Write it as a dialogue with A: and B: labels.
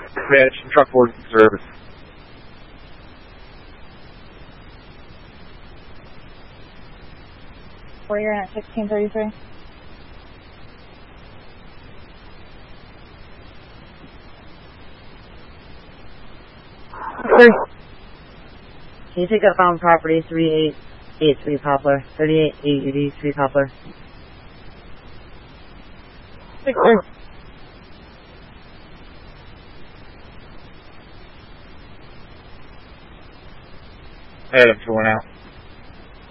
A: Dispatch, truck board service.
B: Where you're at 1633?
C: Can you take up on property 3883 Poplar, 3883 Poplar?
A: Adam, 2-1 out.